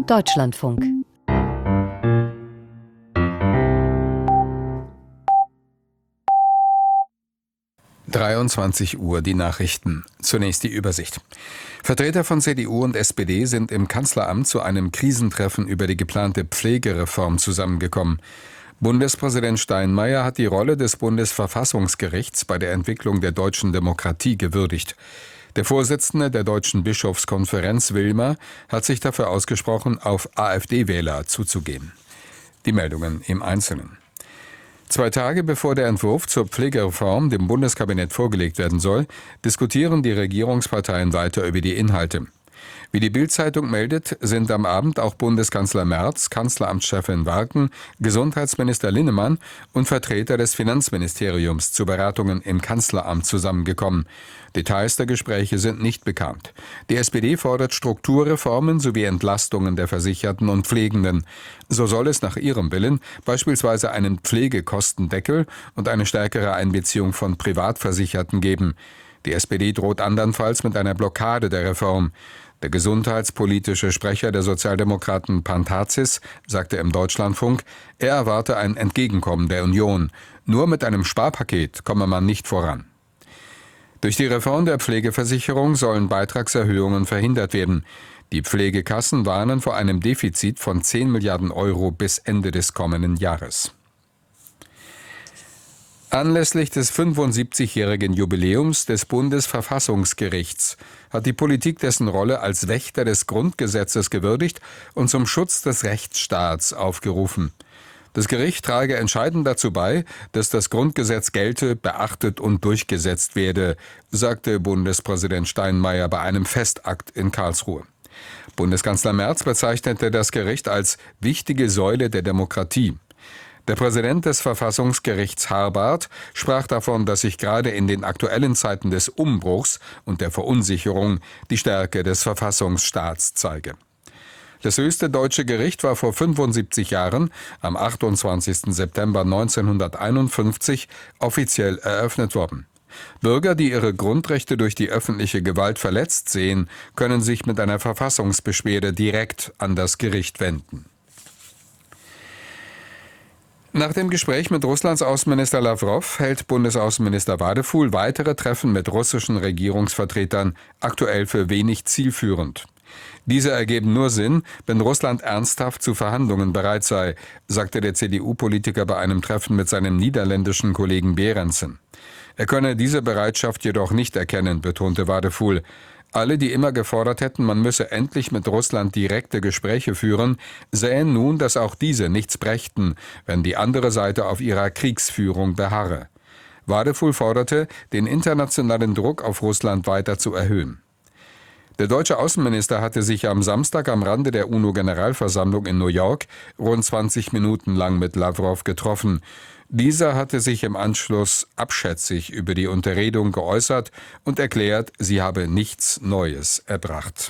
Deutschlandfunk. Uhr, die Nachrichten. Zunächst die Übersicht. Vertreter von CDU und SPD sind im Kanzleramt zu einem Krisentreffen über die geplante Pflegereform zusammengekommen. Bundespräsident Steinmeier hat die Rolle des Bundesverfassungsgerichts bei der Entwicklung der deutschen Demokratie gewürdigt. Der Vorsitzende der Deutschen Bischofskonferenz, Wilmer, hat sich dafür ausgesprochen, auf AfD-Wähler zuzugehen. Die Meldungen im Einzelnen. 2 Tage bevor der Entwurf zur Pflegereform dem Bundeskabinett vorgelegt werden soll, diskutieren die Regierungsparteien weiter über die Inhalte. Wie die Bild-Zeitung meldet, sind am Abend auch Bundeskanzler Merz, Kanzleramtschefin Warken, Gesundheitsminister Linnemann und Vertreter des Finanzministeriums zu Beratungen im Kanzleramt zusammengekommen. Details der Gespräche sind nicht bekannt. Die SPD fordert Strukturreformen sowie Entlastungen der Versicherten und Pflegenden. So soll es nach ihrem Willen beispielsweise einen Pflegekostendeckel und eine stärkere Einbeziehung von Privatversicherten geben. Die SPD droht andernfalls mit einer Blockade der Reform. Der gesundheitspolitische Sprecher der Sozialdemokraten Pantazis sagte im Deutschlandfunk, er erwarte ein Entgegenkommen der Union. Nur mit einem Sparpaket komme man nicht voran. Durch die Reform der Pflegeversicherung sollen Beitragserhöhungen verhindert werden. Die Pflegekassen warnen vor einem Defizit von 10 Milliarden Euro bis Ende des kommenden Jahres. Anlässlich des 75-jährigen Jubiläums des Bundesverfassungsgerichts hat die Politik dessen Rolle als Wächter des Grundgesetzes gewürdigt und zum Schutz des Rechtsstaats aufgerufen. Das Gericht trage entscheidend dazu bei, dass das Grundgesetz gelte, beachtet und durchgesetzt werde, sagte Bundespräsident Steinmeier bei einem Festakt in Karlsruhe. Bundeskanzler Merz bezeichnete das Gericht als wichtige Säule der Demokratie. Der Präsident des Verfassungsgerichts Harbart sprach davon, dass sich gerade in den aktuellen Zeiten des Umbruchs und der Verunsicherung die Stärke des Verfassungsstaats zeige. Das höchste deutsche Gericht war vor 75 Jahren, am 28. September 1951, offiziell eröffnet worden. Bürger, die ihre Grundrechte durch die öffentliche Gewalt verletzt sehen, können sich mit einer Verfassungsbeschwerde direkt an das Gericht wenden. Nach dem Gespräch mit Russlands Außenminister Lawrow hält Bundesaußenminister Wadefuhl weitere Treffen mit russischen Regierungsvertretern aktuell für wenig zielführend. Diese ergeben nur Sinn, wenn Russland ernsthaft zu Verhandlungen bereit sei, sagte der CDU-Politiker bei einem Treffen mit seinem niederländischen Kollegen Berendsen. Er könne diese Bereitschaft jedoch nicht erkennen, betonte Wadefuhl. Alle, die immer gefordert hätten, man müsse endlich mit Russland direkte Gespräche führen, sähen nun, dass auch diese nichts brächten, wenn die andere Seite auf ihrer Kriegsführung beharre. Wadefuhl forderte, den internationalen Druck auf Russland weiter zu erhöhen. Der deutsche Außenminister hatte sich am Samstag am Rande der UNO-Generalversammlung in New York rund 20 Minuten lang mit Lawrow getroffen. Dieser hatte sich im Anschluss abschätzig über die Unterredung geäußert und erklärt, sie habe nichts Neues erbracht.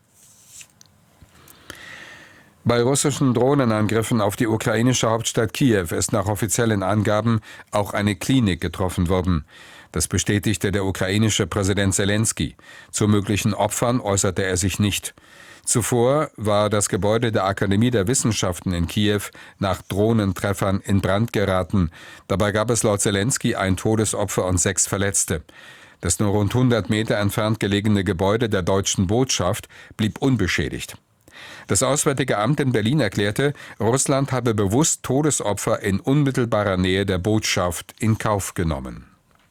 Bei russischen Drohnenangriffen auf die ukrainische Hauptstadt Kiew ist nach offiziellen Angaben auch eine Klinik getroffen worden. Das bestätigte der ukrainische Präsident Selenskyj. Zu möglichen Opfern äußerte er sich nicht. Zuvor war das Gebäude der Akademie der Wissenschaften in Kiew nach Drohnentreffern in Brand geraten. Dabei gab es laut Selenskyj ein Todesopfer und 6 Verletzte. Das nur rund 100 Meter entfernt gelegene Gebäude der deutschen Botschaft blieb unbeschädigt. Das Auswärtige Amt in Berlin erklärte, Russland habe bewusst Todesopfer in unmittelbarer Nähe der Botschaft in Kauf genommen.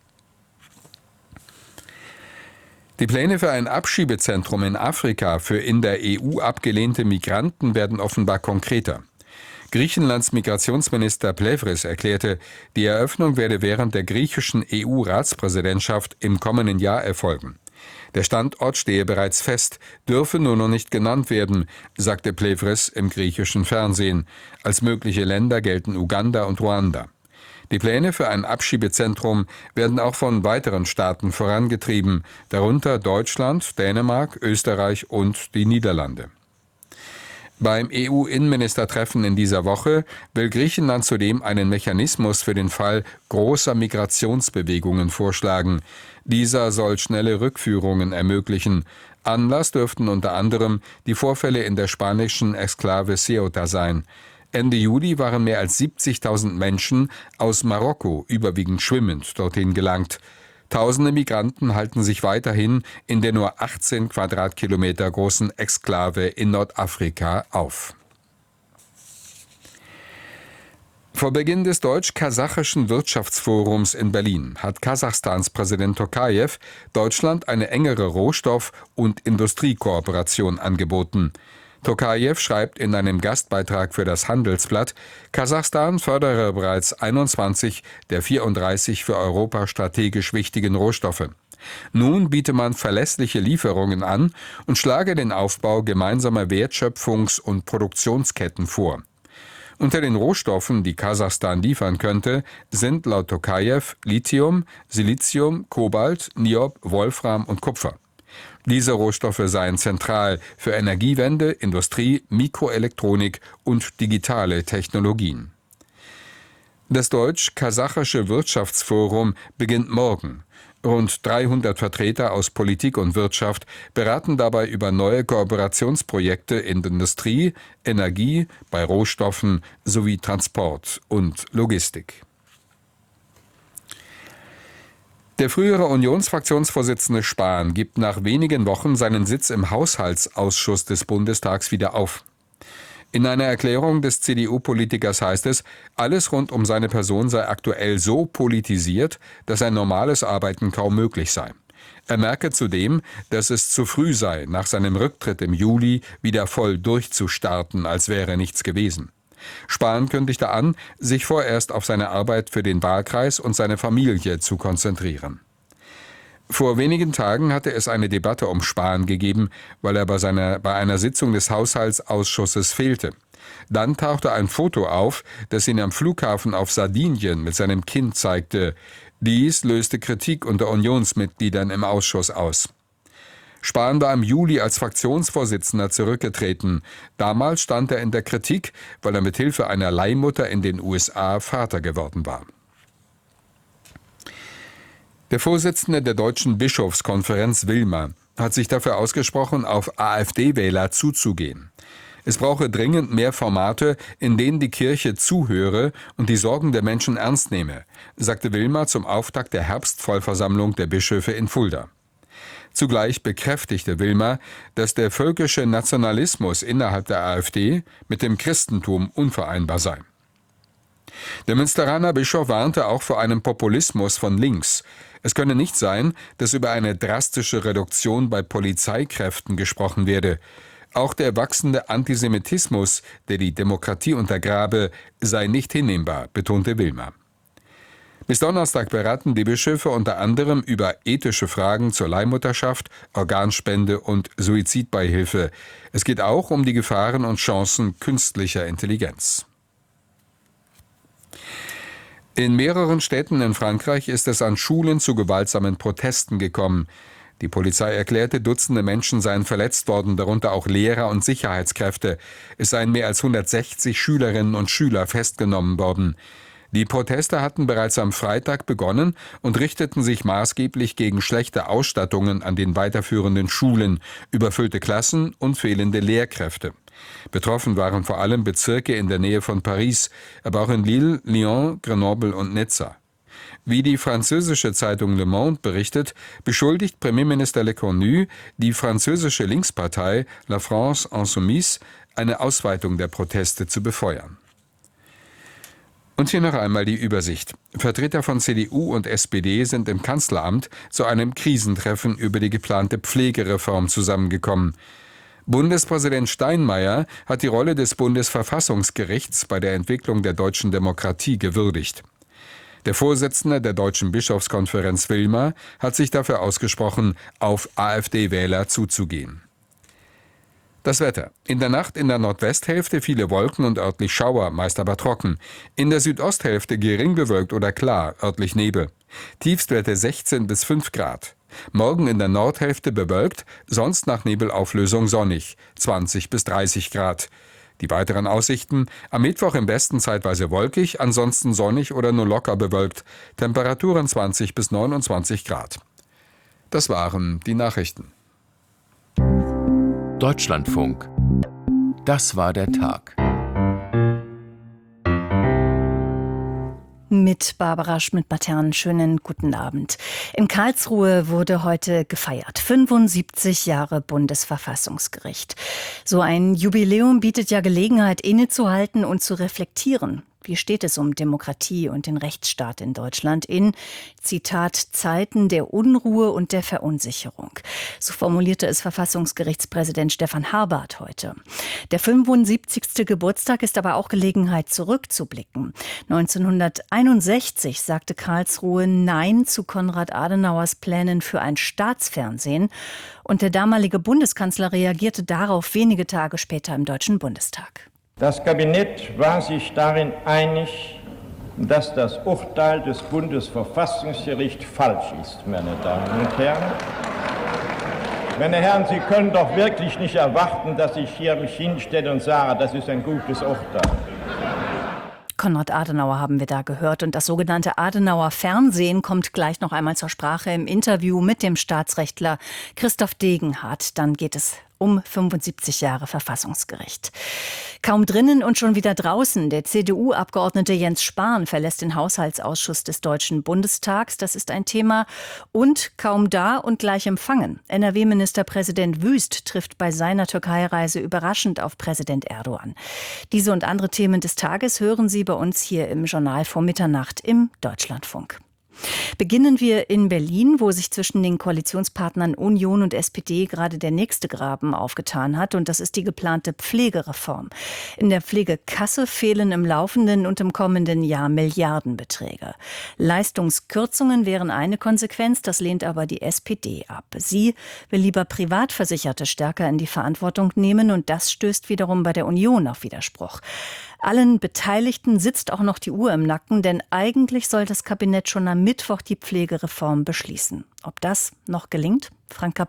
Die Pläne für ein Abschiebezentrum in Afrika für in der EU abgelehnte Migranten werden offenbar konkreter. Griechenlands Migrationsminister Plevris erklärte, die Eröffnung werde während der griechischen EU-Ratspräsidentschaft im kommenden Jahr erfolgen. Der Standort stehe bereits fest, dürfe nur noch nicht genannt werden, sagte Plevris im griechischen Fernsehen. Als mögliche Länder gelten Uganda und Ruanda. Die Pläne für ein Abschiebezentrum werden auch von weiteren Staaten vorangetrieben, darunter Deutschland, Dänemark, Österreich und die Niederlande. Beim EU-Innenministertreffen in dieser Woche will Griechenland zudem einen Mechanismus für den Fall großer Migrationsbewegungen vorschlagen. Dieser soll schnelle Rückführungen ermöglichen. Anlass dürften unter anderem die Vorfälle in der spanischen Exklave Ceuta sein. Ende Juli waren mehr als 70.000 Menschen aus Marokko, überwiegend schwimmend, dorthin gelangt. Tausende Migranten halten sich weiterhin in der nur 18 Quadratkilometer großen Exklave in Nordafrika auf. Vor Beginn des Deutsch-Kasachischen Wirtschaftsforums in Berlin hat Kasachstans Präsident Tokajew Deutschland eine engere Rohstoff- und Industriekooperation angeboten. Tokajew schreibt in einem Gastbeitrag für das Handelsblatt, Kasachstan fördere bereits 21 der 34 für Europa strategisch wichtigen Rohstoffe. Nun biete man verlässliche Lieferungen an und schlage den Aufbau gemeinsamer Wertschöpfungs- und Produktionsketten vor. Unter den Rohstoffen, die Kasachstan liefern könnte, sind laut Tokajew Lithium, Silizium, Kobalt, Niob, Wolfram und Kupfer. Diese Rohstoffe seien zentral für Energiewende, Industrie, Mikroelektronik und digitale Technologien. Das Deutsch-Kasachische Wirtschaftsforum beginnt morgen. Rund 300 Vertreter aus Politik und Wirtschaft beraten dabei über neue Kooperationsprojekte in Industrie, Energie, bei Rohstoffen sowie Transport und Logistik. Der frühere Unionsfraktionsvorsitzende Spahn gibt nach wenigen Wochen seinen Sitz im Haushaltsausschuss des Bundestags wieder auf. In einer Erklärung des CDU-Politikers heißt es, alles rund um seine Person sei aktuell so politisiert, dass ein normales Arbeiten kaum möglich sei. Er merke zudem, dass es zu früh sei, nach seinem Rücktritt im Juli wieder voll durchzustarten, als wäre nichts gewesen. Spahn kündigte an, sich vorerst auf seine Arbeit für den Wahlkreis und seine Familie zu konzentrieren. Vor wenigen Tagen hatte es eine Debatte um Spahn gegeben, weil er bei einer Sitzung des Haushaltsausschusses fehlte. Dann tauchte ein Foto auf, das ihn am Flughafen auf Sardinien mit seinem Kind zeigte. Dies löste Kritik unter Unionsmitgliedern im Ausschuss aus. Spahn war im Juli als Fraktionsvorsitzender zurückgetreten. Damals stand er in der Kritik, weil er mithilfe einer Leihmutter in den USA Vater geworden war. Der Vorsitzende der Deutschen Bischofskonferenz Wilmer hat sich dafür ausgesprochen, auf AfD-Wähler zuzugehen. Es brauche dringend mehr Formate, in denen die Kirche zuhöre und die Sorgen der Menschen ernst nehme, sagte Wilmer zum Auftakt der Herbstvollversammlung der Bischöfe in Fulda. Zugleich bekräftigte Wilmer, dass der völkische Nationalismus innerhalb der AfD mit dem Christentum unvereinbar sei. Der Münsteraner Bischof warnte auch vor einem Populismus von links. Es könne nicht sein, dass über eine drastische Reduktion bei Polizeikräften gesprochen werde. Auch der wachsende Antisemitismus, der die Demokratie untergrabe, sei nicht hinnehmbar, betonte Wilmer. Bis Donnerstag beraten die Bischöfe unter anderem über ethische Fragen zur Leihmutterschaft, Organspende und Suizidbeihilfe. Es geht auch um die Gefahren und Chancen künstlicher Intelligenz. In mehreren Städten in Frankreich ist es an Schulen zu gewaltsamen Protesten gekommen. Die Polizei erklärte, Dutzende Menschen seien verletzt worden, darunter auch Lehrer und Sicherheitskräfte. Es seien mehr als 160 Schülerinnen und Schüler festgenommen worden. Die Proteste hatten bereits am Freitag begonnen und richteten sich maßgeblich gegen schlechte Ausstattungen an den weiterführenden Schulen, überfüllte Klassen und fehlende Lehrkräfte. Betroffen waren vor allem Bezirke in der Nähe von Paris, aber auch in Lille, Lyon, Grenoble und Nizza. Wie die französische Zeitung Le Monde berichtet, beschuldigt Premierminister Lecornu die französische Linkspartei La France Insoumise, eine Ausweitung der Proteste zu befeuern. Und hier noch einmal die Übersicht. Vertreter von CDU und SPD sind im Kanzleramt zu einem Krisentreffen über die geplante Pflegereform zusammengekommen. Bundespräsident Steinmeier hat die Rolle des Bundesverfassungsgerichts bei der Entwicklung der deutschen Demokratie gewürdigt. Der Vorsitzende der Deutschen Bischofskonferenz Wilmer hat sich dafür ausgesprochen, auf AfD-Wähler zuzugehen. Das Wetter. In der Nacht in der Nordwesthälfte viele Wolken und örtlich Schauer, meist aber trocken. In der Südosthälfte gering bewölkt oder klar, örtlich Nebel. Tiefstwerte 16 bis 5 Grad. Morgen in der Nordhälfte bewölkt, sonst nach Nebelauflösung sonnig, 20 bis 30 Grad. Die weiteren Aussichten: am Mittwoch im Westen zeitweise wolkig, ansonsten sonnig oder nur locker bewölkt. Temperaturen 20 bis 29 Grad. Das waren die Nachrichten. Deutschlandfunk. Das war der Tag. Mit Barbara Schmidt-Matern, schönen guten Abend. In Karlsruhe wurde heute gefeiert. 75 Jahre Bundesverfassungsgericht. So ein Jubiläum bietet ja Gelegenheit, innezuhalten und zu reflektieren. Wie steht es um Demokratie und den Rechtsstaat in Deutschland in, Zitat, Zeiten der Unruhe und der Verunsicherung? So formulierte es Verfassungsgerichtspräsident Stefan Harbart heute. Der 75. Geburtstag ist aber auch Gelegenheit, zurückzublicken. 1961 sagte Karlsruhe Nein zu Konrad Adenauers Plänen für ein Staatsfernsehen. Und der damalige Bundeskanzler reagierte darauf wenige Tage später im Deutschen Bundestag. Das Kabinett war sich darin einig, dass das Urteil des Bundesverfassungsgerichts falsch ist, meine Damen und Herren. Meine Herren, Sie können doch wirklich nicht erwarten, dass ich hier mich hinstelle und sage, das ist ein gutes Urteil. Konrad Adenauer haben wir da gehört. Und das sogenannte Adenauer Fernsehen kommt gleich noch einmal zur Sprache im Interview mit dem Staatsrechtler Christoph Degenhardt. Dann geht es um 75 Jahre Verfassungsgericht. Kaum drinnen und schon wieder draußen. Der CDU-Abgeordnete Jens Spahn verlässt den Haushaltsausschuss des Deutschen Bundestags. Das ist ein Thema. Und kaum da und gleich empfangen. NRW-Ministerpräsident Wüst trifft bei seiner Türkei-Reise überraschend auf Präsident Erdogan. Diese und andere Themen des Tages hören Sie bei uns hier im Journal vor Mitternacht im Deutschlandfunk. Beginnen wir in Berlin, wo sich zwischen den Koalitionspartnern Union und SPD gerade der nächste Graben aufgetan hat. Und das ist die geplante Pflegereform. In der Pflegekasse fehlen im laufenden und im kommenden Jahr Milliardenbeträge. Leistungskürzungen wären eine Konsequenz, das lehnt aber die SPD ab. Sie will lieber Privatversicherte stärker in die Verantwortung nehmen und das stößt wiederum bei der Union auf Widerspruch. Allen Beteiligten sitzt auch noch die Uhr im Nacken, denn eigentlich soll das Kabinett schon am Mittwoch die Pflegereform beschließen. Ob das noch gelingt? Franka